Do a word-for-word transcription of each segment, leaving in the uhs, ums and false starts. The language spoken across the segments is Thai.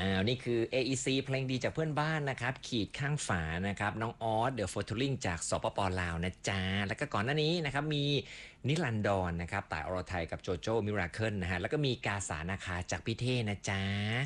อ้าวนี่คือ เอ อี ซี เพลงดีจากเพื่อนบ้านนะครับขีดข้างฝานะครับน้องออสเดอะโฟร์ทูริงจากสปปลาวนะจ๊ะแล้วก็ก่อนหน้านี้นะครับมีนิรันดรนะครับต่ายอรไทยกับโจโจ้มิราเคิลนะฮะแล้วก็มีกาสานาคาจากพี่เท่นะจ๊ะ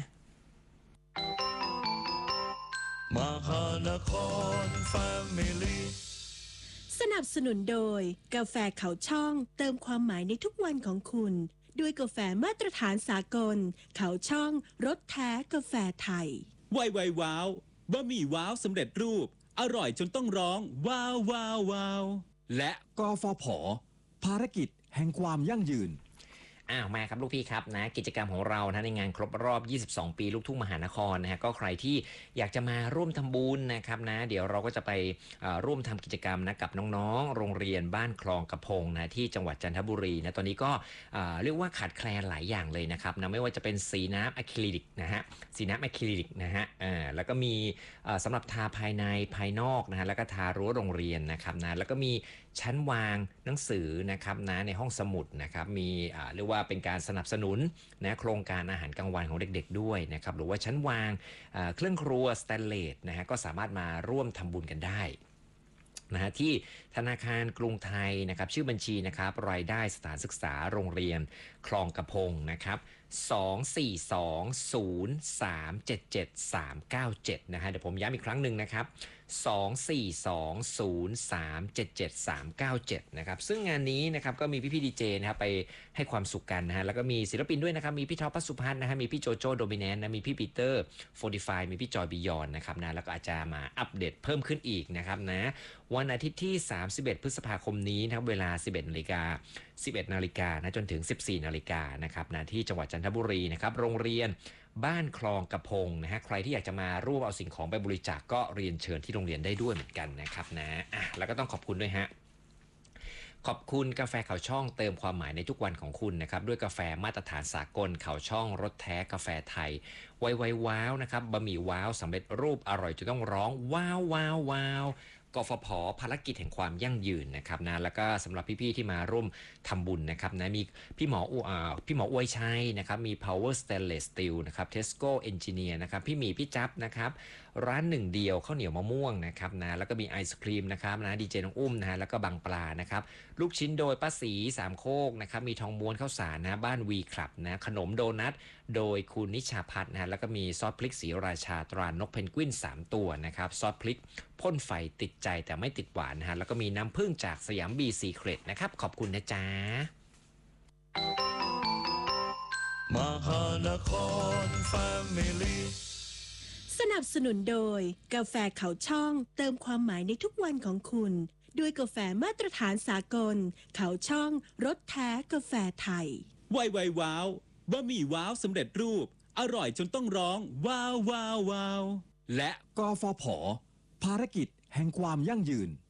มหานครแฟมิลี่สนับสนุนโดยกาแฟเขาช่องเติมความหมายในทุกวันของคุณด้วยกาแฟมาตรฐานสากลเขาช่องรสแท้กาแฟไทยไวไวว้าวบะหมี่ว้าวสำเร็จรูปอร่อยจนต้องร้องว้าวว้าวว้าวและกฟผภารกิจแห่งความยั่งยืนอ้าวมาครับลูกพี่ครับนะกิจกรรมของเรานะในงานครบรอบยี่สิบสองปีลูกทุ่งมหานครนะฮะก็ใครที่อยากจะมาร่วมทำบุญนะครับนะเดี๋ยวเราก็จะไปร่วมทำกิจกรรมนะกับน้องๆโรงเรียนบ้านคลองกระพงนะที่จังหวัดจันทบุรีนะตอนนี้ก็เรียกว่าขาดแคลนหลายอย่างเลยนะครับนะไม่ว่าจะเป็นสีน้ำอะคริลิกนะฮะสีน้ำอะคริลิกนะฮะอ่าแล้วก็มีสำหรับทาภายในภายนอกนะฮะแล้วก็ทารั้วโรงเรียนนะครับนะแล้วก็มีชั้นวางหนังสือนะครับนะในห้องสมุดนะครับมีเรียกว่าเป็นการสนับสนุนนะโครงการอาหารกลางวันของเด็กๆด้วยนะครับหรือว่าชั้นวางเครื่องครัวสแตนเลสนะฮะก็สามารถมาร่วมทำบุญกันได้นะฮะที่ธนาคารกรุงไทยนะครับชื่อบัญชีนะครับรายได้สถานศึกษาโรงเรียนคลองกระพงนะครับสอง สี่ สอง ศูนย์ สาม เจ็ด เจ็ด สาม เก้า เจ็ดนะฮะเดี๋ยวผมย้ำอีกครั้งหนึ่งนะครับสอง สี่ สอง ศูนย์ สาม เจ็ด เจ็ด สาม เก้า เจ็ดนะครับซึ่งงานนี้นะครับก็มีพี่ๆดีเจนะครับไปให้ความสุขกันนะฮะแล้วก็มีศิลปินด้วยนะครับมีพี่ท็อป พัสุพัฒน์นะฮะมีพี่โจโจ้โดมิแนนต์นะมีพี่ปีเตอร์โฟร์ตี้ไฟว์มีพี่จอยบิยอนนะครับนะแล้วก็อาจจะมาอัปเดตเพิ่มขึ้นอีกนะครับนะวันอาทิตย์ที่สามสิบเอ็ดพฤษภาคมนี้นะครับเวลา สิบเอ็ดนาฬิกา สิบเอ็ดนาฬิกานะจนถึง สิบสี่นาฬิกานะครับนะที่จังหวัดจันทบุรีนะครับโรงเรียนบ้านคลองกระพงนะฮะใครที่อยากจะมาร่วมเอาสิ่งของไปบริจาค ก, ก็เรียนเชิญที่โรงเรียนได้ด้วยเหมือนกันนะครับนะอ่ะแล้วก็ต้องขอบคุณด้วยฮะขอบคุณกาแฟเขาช่องเติมความหมายในทุกวันของคุณนะครับด้วยกาแฟมาตรฐานสากลเขาช่องรสแท้กาแฟไทยไวไวว้าวนะครับบะหมี่ว้าวสำเร็จรูปอร่อยจนต้องร้องว้าวว้าวว้าวกฟผภารกิจแห่งความยั่งยืนนะครับนะแล้วก็สำหรับพี่ๆที่มาร่วมทำบุญนะครับนะมีพี่หมออูอ่าพี่หมออวยชัยนะครับมี Power Stainless Steel นะครับ Tesco Engineer นะครับพี่หมีพี่จับนะครับร้านหนึ่งเดียวข้าวเหนียวมะม่วงนะครับนะแล้วก็มีไอศครีมนะครับนะดีเจน้องอุ้มนะฮะแล้วก็บางปลานะครับลูกชิ้นโดยป้าสีสามโคกนะครับมีทองม้วนข้าวสารนะบ้านวีคลับนะขนมโดนัทโดยคุณนิชาพัฒน์นะฮะแล้วก็มีซอสพริกสีราชาตรานกเพนกวินสามตัวนะครับซอสพริกพ่นไฟติดใจแต่ไม่ติดหวานนะฮะแล้วก็มีน้ำผึ้งจากสยามบีซีเครตนะครับขอบคุณนะจ๊ะมหานครแฟมิลี่สนับสนุนโดยกาแฟเขาช่องเติมความหมายในทุกวันของคุณด้วยกาแฟมาตรฐานสากลเขาช่องรสแท้กาแฟไทยไวไวว้าวบะหมี่ว้าวสำเร็จรูปอร่อยจนต้องร้องว้าวว้าวว้าวและกฟผภารกิจแห่งความยั่งยืน